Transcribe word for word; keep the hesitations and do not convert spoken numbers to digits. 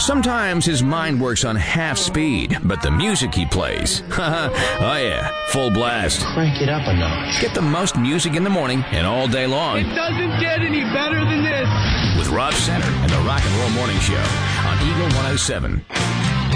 Sometimes his mind works on half speed, but the music he plays, oh yeah, full blast. Crank it up a notch. Get the most music in the morning and all day long. It doesn't get any better than this. With Rob Center and the Rock and Roll Morning Show on Eagle one oh seven.